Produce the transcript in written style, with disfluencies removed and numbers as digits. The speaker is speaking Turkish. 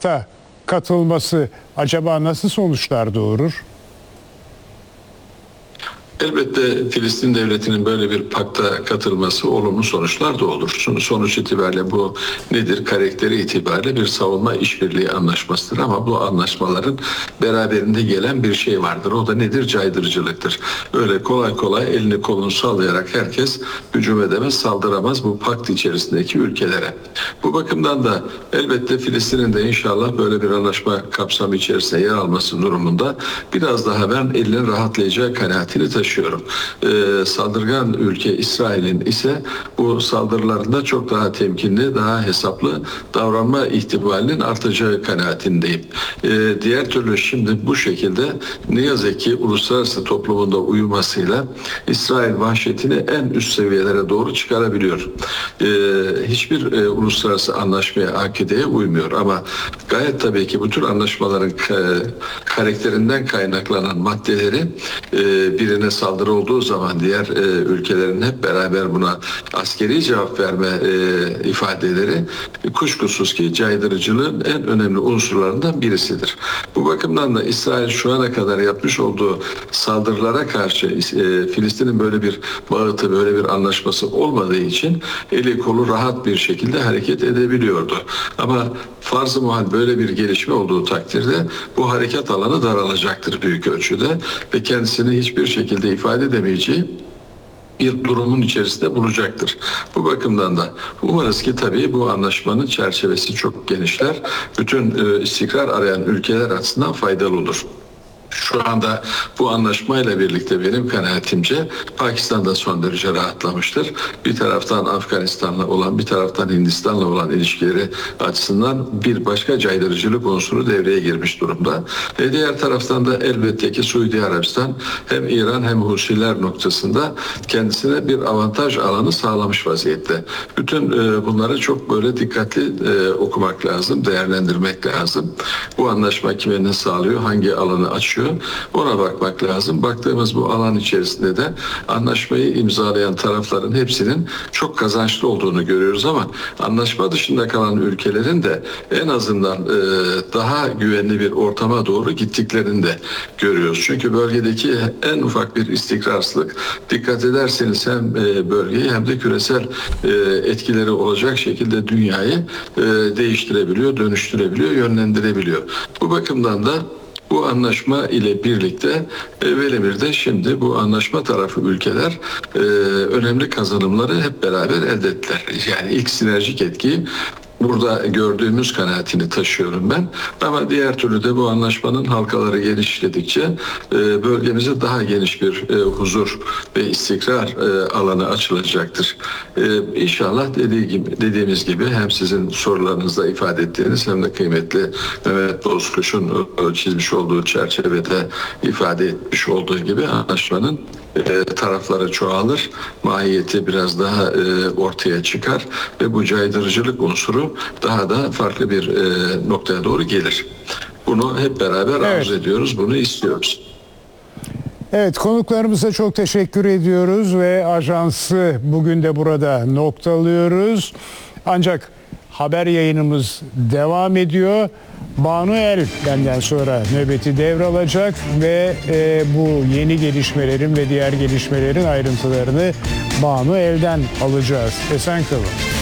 pakta katılması acaba nasıl sonuçlar doğurur? Elbette Filistin devletinin böyle bir pakta katılması olumlu sonuçlar da olur. Sonuç itibariyle bu nedir? Karakteri itibariyle bir savunma işbirliği anlaşmasıdır. Ama bu anlaşmaların beraberinde gelen bir şey vardır. O da nedir? Caydırıcılıktır. Öyle kolay kolay elini kolunu sallayarak herkes hücum edemez, saldıramaz bu pakt içerisindeki ülkelere. Bu bakımdan da elbette Filistin'in de inşallah böyle bir anlaşma kapsamı içerisinde yer alması durumunda biraz daha ben elinin rahatlayacağı kanaatini taşıyorum. Saldırgan ülke İsrail'in ise bu saldırılarında çok daha temkinli, daha hesaplı davranma ihtimalinin artacağı kanaatindeyim. Diğer türlü şimdi bu şekilde ne yazık ki uluslararası toplumunda uyumasıyla İsrail vahşetini en üst seviyelere doğru çıkarabiliyor. Hiçbir uluslararası anlaşmaya, akideye uymuyor ama gayet tabii ki bu tür anlaşmaların karakterinden kaynaklanan maddeleri birine saldırı olduğu zaman diğer ülkelerin hep beraber buna askeri cevap verme ifadeleri kuşkusuz ki caydırıcılığın en önemli unsurlarından birisidir. Bu bakımdan da İsrail şu ana kadar yapmış olduğu saldırılara karşı Filistin'in böyle bir bağıtı, böyle bir anlaşması olmadığı için eli kolu rahat bir şekilde hareket edebiliyordu. Ama farz-ı muhal böyle bir gelişme olduğu takdirde bu harekat alanı daralacaktır büyük ölçüde ve kendisini hiçbir şekilde ifade edemeyeceği bir durumun içerisinde bulacaktır. Bu bakımdan da umarız ki tabii bu anlaşmanın çerçevesi çok genişler. Bütün istikrar arayan ülkeler açısından faydalı olur. Şu anda bu anlaşmayla birlikte benim kanaatimce Pakistan da son derece rahatlamıştır. Bir taraftan Afganistan'la olan, bir taraftan Hindistan'la olan ilişkileri açısından bir başka caydırıcılık unsuru devreye girmiş durumda. Diğer taraftan da elbette ki Suudi Arabistan hem İran hem Husiler noktasında kendisine bir avantaj alanı sağlamış vaziyette. Bütün bunları çok böyle dikkatli okumak lazım, değerlendirmek lazım. Bu anlaşma kime ne sağlıyor, hangi alanı açıyor? Ona bakmak lazım. Baktığımız bu alan içerisinde de anlaşmayı imzalayan tarafların hepsinin çok kazançlı olduğunu görüyoruz ama anlaşma dışında kalan ülkelerin de en azından daha güvenli bir ortama doğru gittiklerini de görüyoruz. Çünkü bölgedeki en ufak bir istikrarsızlık dikkat ederseniz hem bölgeyi hem de küresel etkileri olacak şekilde dünyayı değiştirebiliyor, dönüştürebiliyor, yönlendirebiliyor. Bu bakımdan da bu anlaşma ile birlikte Velemir'de şimdi bu anlaşma tarafı ülkeler önemli kazanımları hep beraber elde ettiler. Yani ilk sinerjik etkiyi burada gördüğümüz kanaatini taşıyorum ben. Ama diğer türlü de bu anlaşmanın halkaları genişledikçe bölgemize daha geniş bir huzur ve istikrar alanı açılacaktır. İnşallah dediğimiz gibi hem sizin sorularınızda ifade ettiğiniz hem de kıymetli Mehmet Bozkuş'un çizmiş olduğu çerçevede ifade etmiş olduğu gibi anlaşmanın tarafları çoğalır, mahiyeti biraz daha ortaya çıkar ve bu caydırıcılık unsuru daha da farklı bir noktaya doğru gelir. Bunu hep beraber arzu ediyoruz, bunu istiyoruz. Evet, konuklarımıza çok teşekkür ediyoruz ve ajansı bugün de burada noktalıyoruz. Ancak haber yayınımız devam ediyor. Banu El benden sonra nöbeti devralacak ve bu yeni gelişmelerin ve diğer gelişmelerin ayrıntılarını Banu El'den alacağız. Esen kalın.